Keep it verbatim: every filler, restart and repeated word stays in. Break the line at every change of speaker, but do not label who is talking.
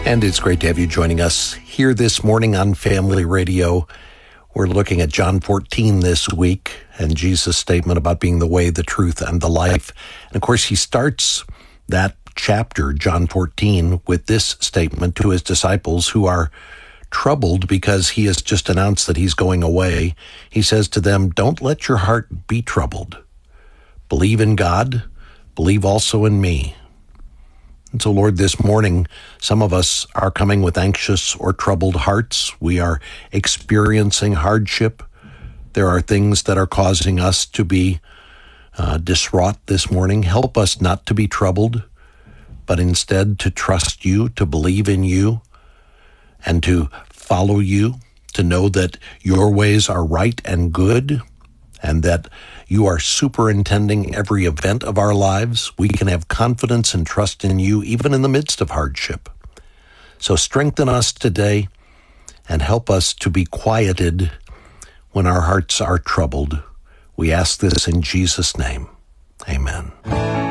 And it's great to have you joining us here this morning on Family Radio. We're looking at John fourteen this week and Jesus' statement about being the way, the truth, and the life. And of course, he starts that chapter, John fourteen, with this statement to his disciples who are troubled because he has just announced that he's going away. He says to them, "Don't let your heart be troubled. Believe in God, believe also in me." And so, Lord, this morning, some of us are coming with anxious or troubled hearts. We are experiencing hardship. There are things that are causing us to be uh, distraught this morning. Help us not to be troubled, but instead to trust you, to believe in you, and to follow you, to know that your ways are right and good, and that you are superintending every event of our lives. We can have confidence and trust in you, even in the midst of hardship. So strengthen us today and help us to be quieted when our hearts are troubled. We ask this in Jesus' name. Amen.